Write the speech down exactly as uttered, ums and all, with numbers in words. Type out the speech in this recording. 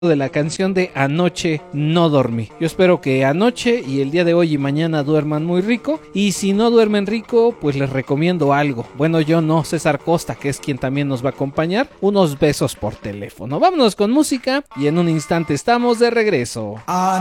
de la canción de Anoche no dormí. Yo espero que anoche y el día de hoy y mañana duerman muy rico, y si no duermen rico, pues les recomiendo algo. Bueno, yo no, César Costa, que es quien también nos va a acompañar, unos besos por teléfono. Vámonos con música y en un instante estamos de regreso.